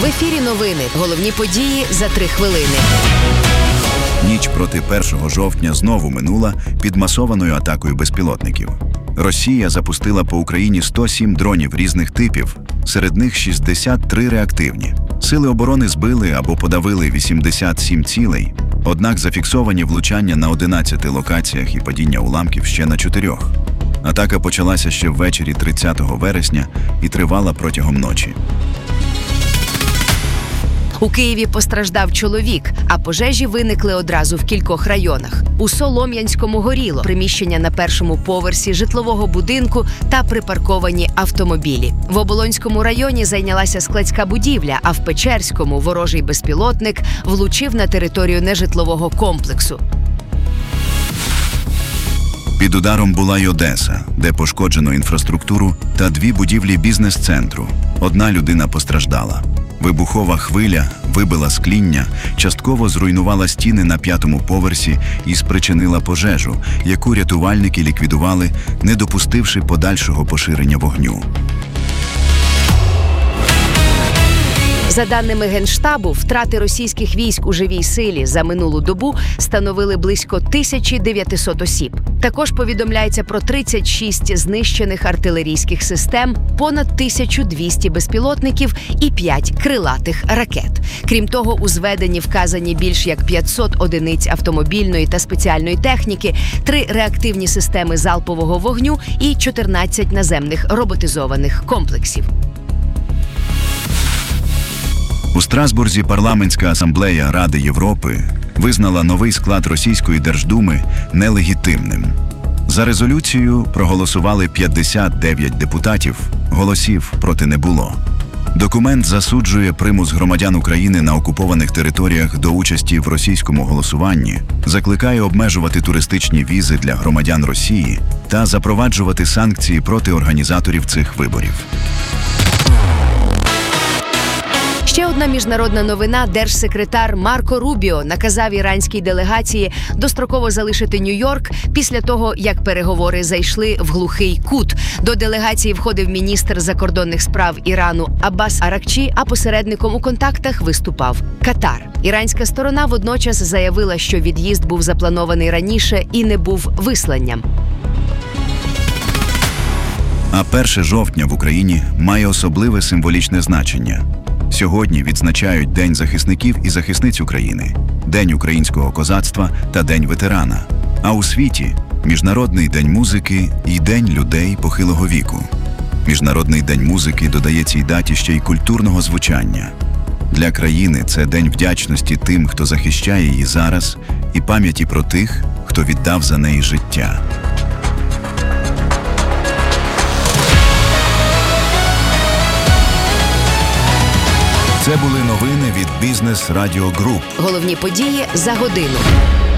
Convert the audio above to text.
В ефірі новини. Головні події за 3 хвилини. Ніч проти 1 жовтня знову минула під масованою атакою безпілотників. Росія запустила по Україні 107 дронів різних типів, серед них 63 реактивні. Сили оборони збили або подавили 87 цілей, однак зафіксовані влучання на 11 локаціях і падіння уламків ще на 4. Атака почалася ще ввечері 30 вересня і тривала протягом ночі. У Києві постраждав чоловік, а пожежі виникли одразу в кількох районах. У Солом'янському горіло приміщення на першому поверсі житлового будинку та припарковані автомобілі. В Оболонському районі зайнялася складська будівля, а в Печерському ворожий безпілотник влучив на територію нежитлового комплексу. Під ударом була й Одеса, де пошкоджено інфраструктуру та 2 будівлі бізнес-центру. Одна людина постраждала. Вибухова хвиля вибила скління, частково зруйнувала стіни на 5-му поверсі і спричинила пожежу, яку рятувальники ліквідували, не допустивши подальшого поширення вогню. За даними Генштабу, втрати російських військ у живій силі за минулу добу становили близько 1900 осіб. Також повідомляється про 36 знищених артилерійських систем, понад 1200 безпілотників і 5 крилатих ракет. Крім того, у зведенні вказані більш як 500 одиниць автомобільної та спеціальної техніки, 3 реактивні системи залпового вогню і 14 наземних роботизованих комплексів. У Страсбурзі парламентська асамблея Ради Європи визнала новий склад Російської Держдуми нелегітимним. За резолюцію проголосували 59 депутатів, голосів проти не було. Документ засуджує примус громадян України на окупованих територіях до участі в російському голосуванні, закликає обмежувати туристичні візи для громадян Росії та запроваджувати санкції проти організаторів цих виборів. Ще одна міжнародна новина. Держсекретар Марко Рубіо наказав іранській делегації достроково залишити Нью-Йорк після того, як переговори зайшли в глухий кут. До делегації входив міністр закордонних справ Ірану Аббас Аракчі, а посередником у контактах виступав Катар. Іранська сторона водночас заявила, що від'їзд був запланований раніше і не був висланням. А 1 жовтня в Україні має особливе символічне значення. Сьогодні відзначають День захисників і захисниць України, День українського козацтва та День ветерана. А у світі – Міжнародний день музики і День людей похилого віку. Міжнародний день музики додає цій даті ще й культурного звучання. Для країни це день вдячності тим, хто захищає її зараз, і пам'яті про тих, хто віддав за неї життя. Це були новини від Бізнес Радіо Груп. Головні події за годину.